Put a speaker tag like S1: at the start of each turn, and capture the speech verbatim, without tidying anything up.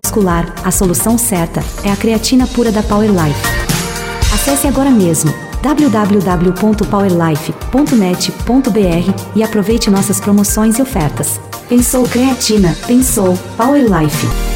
S1: muscular, a solução certa é a creatina pura da Power Life. Acesse agora mesmo w w w ponto power life ponto net ponto b r e aproveite nossas promoções e ofertas. Pensou creatina, pensou Power Life.